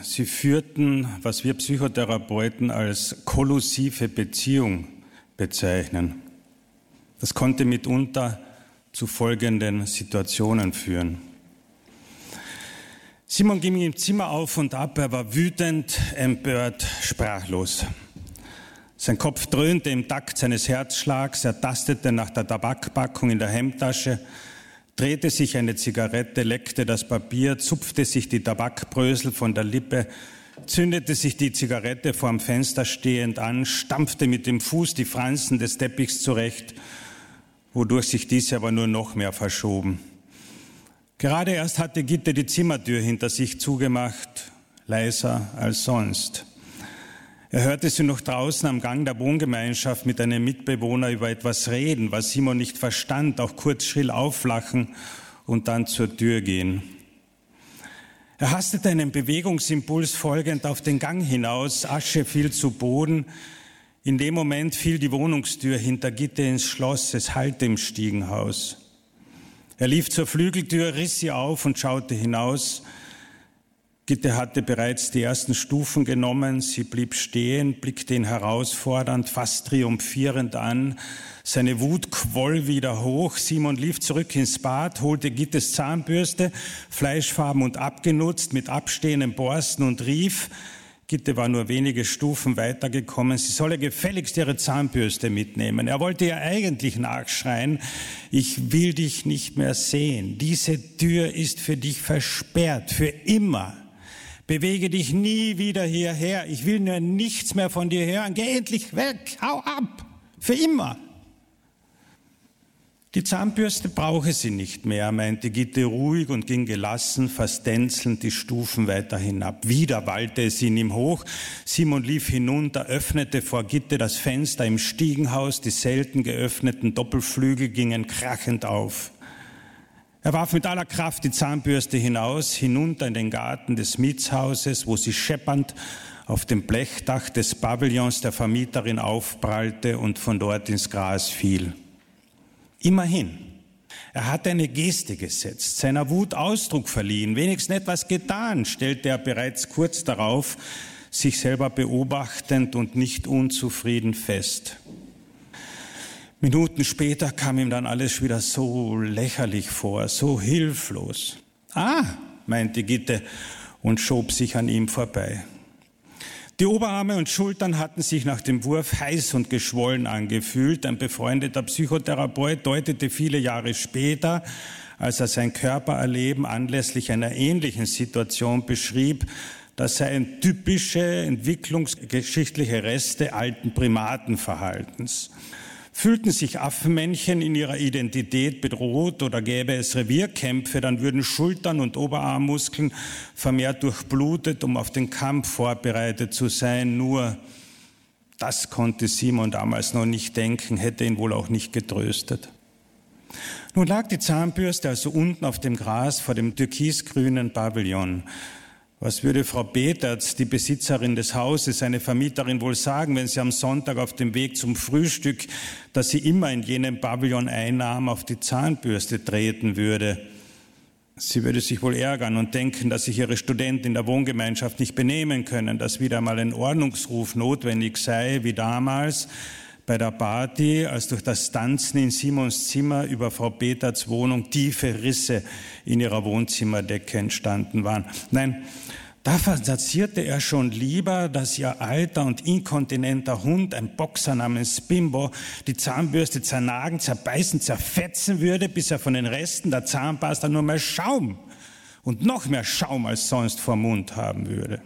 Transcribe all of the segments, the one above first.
Sie führten, was wir Psychotherapeuten als kollusive Beziehung bezeichnen. Das konnte mitunter zu folgenden Situationen führen. Simon ging im Zimmer auf und ab, er war wütend, empört, sprachlos. Sein Kopf dröhnte im Takt seines Herzschlags, er tastete nach der Tabakpackung in der Hemdtasche, drehte sich eine Zigarette, leckte das Papier, zupfte sich die Tabakbrösel von der Lippe, zündete sich die Zigarette vorm Fenster stehend an, stampfte mit dem Fuß die Fransen des Teppichs zurecht, wodurch sich diese aber nur noch mehr verschoben. Gerade erst hatte Gitte die Zimmertür hinter sich zugemacht, leiser als sonst. Er hörte sie noch draußen am Gang der Wohngemeinschaft mit einem Mitbewohner über etwas reden, was Simon nicht verstand, auch kurz schrill auflachen und dann zur Tür gehen. Er hastete einem Bewegungsimpuls folgend auf den Gang hinaus, Asche fiel zu Boden. In dem Moment fiel die Wohnungstür hinter Gitte ins Schloss, es hallte im Stiegenhaus. Er lief zur Flügeltür, riss sie auf und schaute hinaus. Gitte hatte bereits die ersten Stufen genommen, sie blieb stehen, blickte ihn herausfordernd, fast triumphierend an. Seine Wut quoll wieder hoch. Simon lief zurück ins Bad, holte Gittes Zahnbürste, fleischfarben und abgenutzt, mit abstehenden Borsten und rief, Gitte war nur wenige Stufen weitergekommen, sie solle gefälligst ihre Zahnbürste mitnehmen. Er wollte ihr eigentlich nachschreien, ich will dich nicht mehr sehen. Diese Tür ist für dich versperrt, für immer. Bewege dich nie wieder hierher. Ich will nur nichts mehr von dir hören. Geh endlich weg. Hau ab. Für immer. Die Zahnbürste brauche sie nicht mehr, meinte Gitte ruhig und ging gelassen, fast tänzelnd die Stufen weiter hinab. Wieder wallte es in ihm hoch. Simon lief hinunter, öffnete vor Gitte das Fenster im Stiegenhaus. Die selten geöffneten Doppelflügel gingen krachend auf. Er warf mit aller Kraft die Zahnbürste hinaus, hinunter in den Garten des Mietshauses, wo sie scheppernd auf dem Blechdach des Pavillons der Vermieterin aufprallte und von dort ins Gras fiel. Immerhin, er hatte eine Geste gesetzt, seiner Wut Ausdruck verliehen, wenigstens etwas getan, stellte er bereits kurz darauf, sich selber beobachtend und nicht unzufrieden fest. Minuten später kam ihm dann alles wieder so lächerlich vor, so hilflos. Ah, meinte Gitte und schob sich an ihm vorbei. Die Oberarme und Schultern hatten sich nach dem Wurf heiß und geschwollen angefühlt. Ein befreundeter Psychotherapeut deutete viele Jahre später, als er sein Körpererleben anlässlich einer ähnlichen Situation beschrieb, das seien typische entwicklungsgeschichtliche Reste alten Primatenverhaltens. Fühlten sich Affenmännchen in ihrer Identität bedroht oder gäbe es Revierkämpfe, dann würden Schultern und Oberarmmuskeln vermehrt durchblutet, um auf den Kampf vorbereitet zu sein. Nur das konnte Simon damals noch nicht denken, hätte ihn wohl auch nicht getröstet. Nun lag die Zahnbürste also unten auf dem Gras vor dem türkisgrünen Pavillon. Was würde Frau Betertz, die Besitzerin des Hauses, eine Vermieterin, wohl sagen, wenn sie am Sonntag auf dem Weg zum Frühstück, das sie immer in jenem Pavillon einnahm, auf die Zahnbürste treten würde? Sie würde sich wohl ärgern und denken, dass sich ihre Studenten in der Wohngemeinschaft nicht benehmen können, dass wieder mal ein Ordnungsruf notwendig sei, wie damals bei der Party, als durch das Tanzen in Simons Zimmer über Frau Betertz' Wohnung tiefe Risse in ihrer Wohnzimmerdecke entstanden waren. Nein, da fantasierte er schon lieber, dass ihr alter und inkontinenter Hund, ein Boxer namens Bimbo, die Zahnbürste zernagen, zerbeißen, zerfetzen würde, bis er von den Resten der Zahnpasta nur mehr Schaum und noch mehr Schaum als sonst vor Mund haben würde.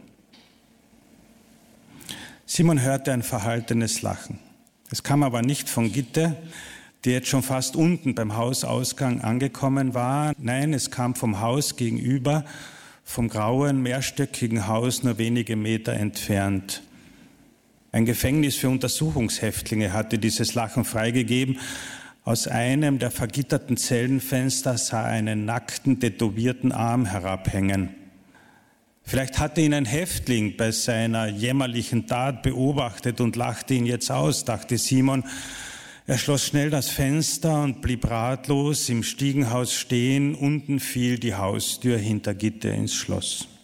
Simon hörte ein verhaltenes Lachen. Es kam aber nicht von Gitte, die jetzt schon fast unten beim Hausausgang angekommen war. Nein, es kam vom Haus gegenüber, vom grauen, mehrstöckigen Haus nur wenige Meter entfernt. Ein Gefängnis für Untersuchungshäftlinge hatte dieses Lachen freigegeben. Aus einem der vergitterten Zellenfenster sah er einen nackten, tätowierten Arm herabhängen. Vielleicht hatte ihn ein Häftling bei seiner jämmerlichen Tat beobachtet und lachte ihn jetzt aus, dachte Simon. Er schloss schnell das Fenster und blieb ratlos im Stiegenhaus stehen. Unten fiel die Haustür hinter Gitte ins Schloss.